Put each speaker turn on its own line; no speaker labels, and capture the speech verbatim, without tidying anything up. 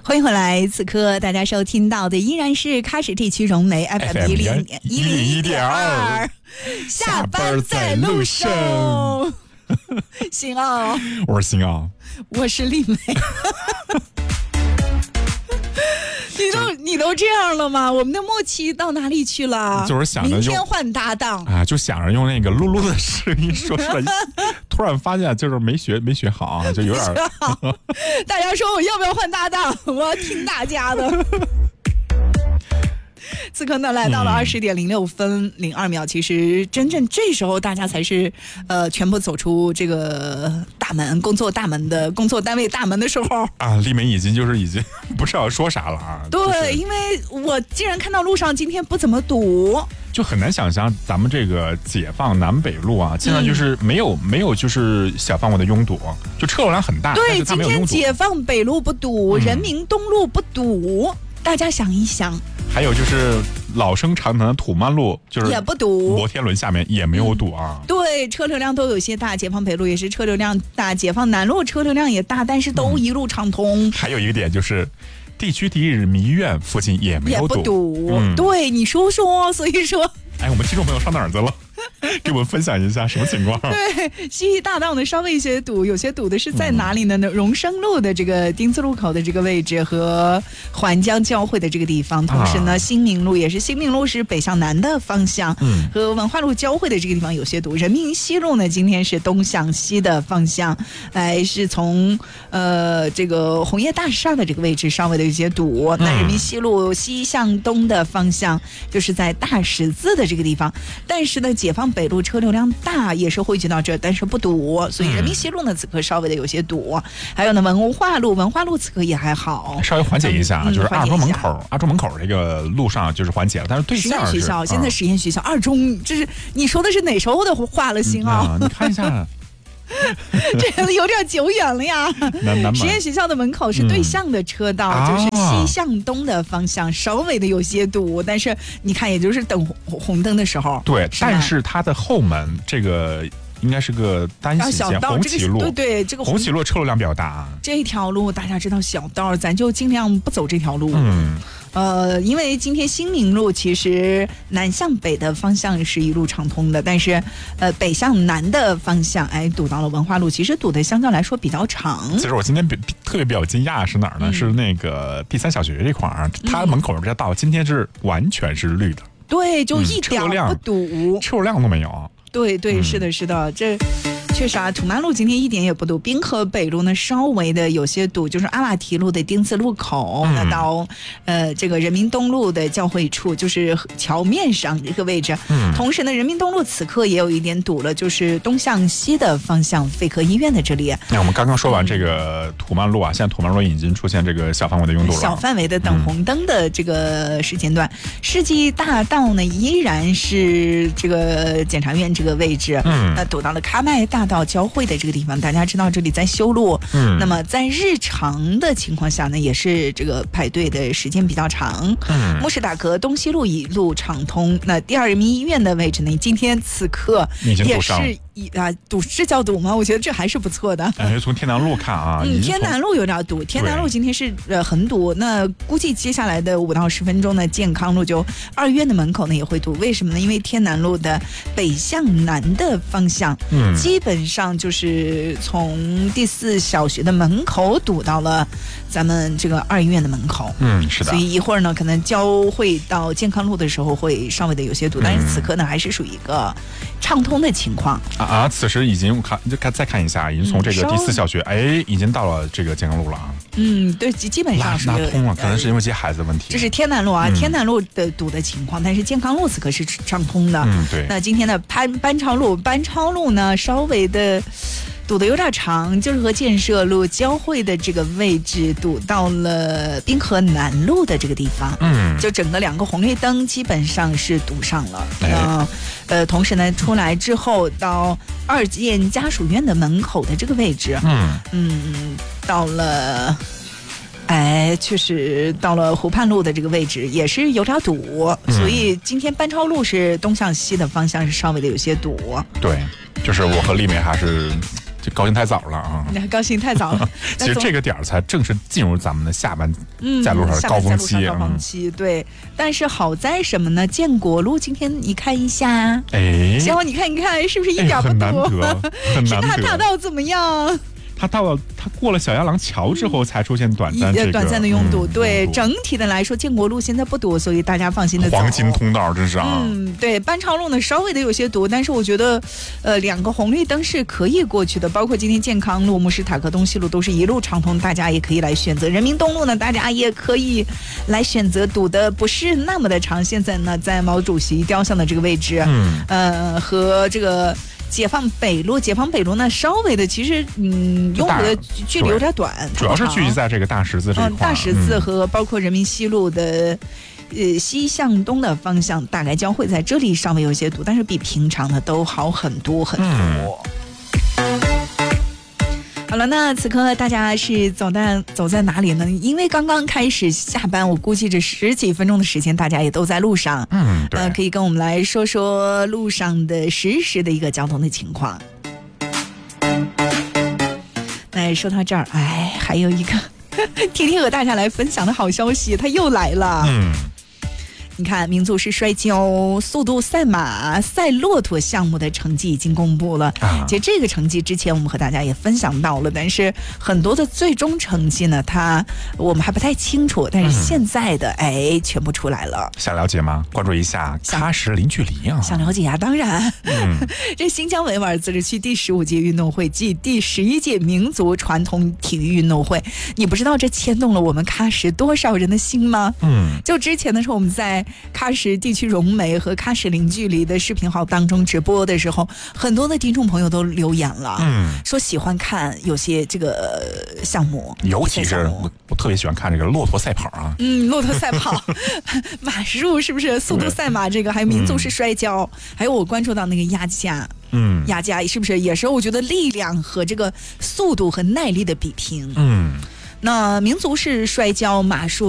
欢迎回来，此刻大家收听到的依然是喀什地区融媒 F M 一零一零一点二，下班在路上。新奥，
我是新奥，
我是丽梅。你都你都这样了吗？我们的默契到哪里去了？
就是想着
明天换搭档
啊，就想着用那个噜噜的声音说出来，突然发现就是没学没学好啊，就有点。
大家说我要不要换搭档？我要听大家的。此刻呢，来到了二十点零六分零二秒。其实真正这时候，大家才是呃全部走出这个大门、工作大门的工作单位大门的时候
啊。丽梅已经就是已经不知道说啥了啊。
对，
就是、
因为我竟然看到路上今天不怎么堵，
就很难想象咱们这个解放南北路啊，现在就是没有、嗯、没有就是小范围的拥堵，就车流量很大。
对，
但是它没有拥堵。
今天解放北路不堵，嗯、人民东路不堵，大家想一想。
还有就是老生常谈的土曼路，就是
也不堵，
摩天轮下面也没有堵啊、
嗯。对，车流量都有些大，解放北路也是车流量大，解放南路车流量也大，但是都一路畅通。
嗯、还有一个点就是，地区第一人民医院附近也没有堵，
也不堵。
嗯、
对，你说说，所以说，
哎，我们听众朋友上哪儿去了？给我们分享一下什么情况？
对，西域大道呢稍微一些堵，有些堵的是在哪里呢？嗯、荣生路的这个丁字路口的这个位置和环江交汇的这个地方，同时呢，啊、新民路也是新民路是北向南的方向，嗯，和文化路交汇的这个地方有些堵。人民西路呢，今天是东向西的方向，哎，是从呃这个红叶大厦的这个位置稍微的有些堵。嗯、那人民西路西向东的方向就是在大十字的这个地方，但是呢，解放北路车流量大，也是汇聚到这，但是不堵，所以人民西路呢此刻稍微的有些堵。还有呢，文化路，文化路此刻也还好，
稍微缓解一下，嗯、就是二中门口，二中门口这个路上就是缓解了，但是对象是
实验学校，现在实验学校、嗯、二中，这是你说的是哪时候的话了，星啊、
嗯？你看一下。
这个有点久远了呀。实验学校的门口是对向的车道，嗯、就是西向东的方向，稍微的有些堵，但是你看，也就是等红灯的时候。
对，但是它的后门这个应该是个单行线红旗路，
对对，这个
红旗路车流量比较大。
这条路大家知道小道，咱就尽量不走这条路。
嗯。
呃，因为今天新民路其实南向北的方向是一路畅通的，但是呃北向南的方向哎堵到了文化路，其实堵的相对来说比较长。
其实我今天比特别比较惊讶是哪儿呢？嗯、是那个第三小学这块儿，它门口这条道今天是完全是绿的，
对，就一点不堵，
嗯、车流量都没有。
对对，是的，是的，这。确实啊，土曼路今天一点也不堵，滨河北路呢稍微的有些堵，就是阿瓦提路的丁字路口，那、嗯、到呃这个人民东路的交汇处，就是桥面上这个位置。嗯，同时呢，人民东路此刻也有一点堵了，就是东向西的方向，肺科医院的这里。
那我们刚刚说完这个土曼路啊，现在土曼路已经出现这个小范围的拥堵了，
小范围的等红灯的这个时间段。嗯、世纪大道呢依然是这个检察院这个位置，嗯，那堵到了喀麦大到交汇的这个地方，大家知道这里在修路，嗯，那么在日常的情况下呢，也是这个排队的时间比较长，嗯，慕士达格东西路一路畅通，那第二人民医院的位置呢，今天此刻也是一啊堵，这叫堵吗？我觉得这还是不错的。
哎，从天南路看啊，
嗯，天南路有点堵，天南路今天是呃很堵，那估计接下来的五到十分钟呢，健康路就二院的门口呢也会堵，为什么呢？因为天南路的北向南的方向，嗯，基本上就是从第四小学的门口堵到了咱们这个二医院的门口，
嗯，是的。
所以一会儿呢，可能交汇到健康路的时候会稍微的有些堵，嗯、但是此刻呢还是属于一个畅通的情况
啊啊！此时已经看，就看再看一下，已经从这个第四小学，哎，已经到了这个健康路了啊。
嗯，对，基本上是
拉通了，可能是因为接孩子的问题。
这是天南路啊，嗯、天南路的堵的情况，但是健康路此刻是畅通的。
嗯，对。
那今天的班班超路，班超路呢稍微的堵得有点长，就是和建设路交汇的这个位置堵到了滨河南路的这个地方。嗯，就整个两个红绿灯基本上是堵上了。哎、呃，呃，同时呢，出来之后到二建家属院的门口的这个位置，嗯嗯，到了。哎，确实到了湖畔路的这个位置也是有点堵，嗯、所以今天班超路是东向西的方向是稍微的有些堵。
对，就是我和丽梅还是就高兴太早了啊！
高兴太早了。
其实这个点儿才正式进入咱们的下班
嗯
在路上的高峰期。
高峰期对，但是好在什么呢？建国路今天你看一下，
哎，
然后你看一看，是不是一点不多？
很难得，很难得。
是大道怎么样？
他到了，他过了小鸭廊桥之后，才出现短暂、这个、
短暂的拥堵。
嗯、
对，整体的来说，建国路现在不堵，所以大家放心的走。
黄金通道真是啊。
嗯，对，班超路呢稍微的有些堵，但是我觉得，呃，两个红绿灯是可以过去的。包括今天健康路、慕士塔克东西路都是一路畅通，大家也可以来选择。人民东路呢，大家也可以来选择，堵的不是那么的长。现在呢，在毛主席雕像的这个位置，嗯，呃，和这个。解放北路，解放北路呢，稍微的其实嗯，拥堵的距离有点短，
主要是聚集在这个大十字这一块、
嗯。大十字和包括人民西路的，呃，西向东的方向，大概将会在这里稍微有些堵，但是比平常的都好很多很多。嗯好了，那此刻大家是走在走在哪里呢？因为刚刚开始下班，我估计这十几分钟的时间，大家也都在路上。
嗯，对。
呃，可以跟我们来说说路上的实时的一个交通的情况。那说到这儿，哎，还有一个天天和大家来分享的好消息，它又来了。嗯。你看，民族式摔跤、速度赛马、赛骆驼项目的成绩已经公布了。啊、其实这个成绩之前我们和大家也分享到了，但是很多的最终成绩呢，它我们还不太清楚。但是现在的、嗯、哎，全部出来了。
想了解吗？关注一下喀什零距离啊！
想了解啊，当然。嗯、这新疆维吾尔自治区第十五届运动会暨第十一届民族传统体育运动会，你不知道这牵动了我们喀什多少人的心吗？嗯，就之前的时候我们在喀什地区融媒和喀什零距离的视频号当中直播的时候，很多的听众朋友都留言了，嗯，说喜欢看有些这个项目，
尤其是我我特别喜欢看这个骆驼赛跑啊，
嗯，骆驼赛跑，马术是不是？速度赛马这个，还有民族式摔跤，嗯、还有我关注到那个压架，嗯，压架是不是也是？我觉得力量和这个速度和耐力的比拼，嗯，那民族式摔跤、马术。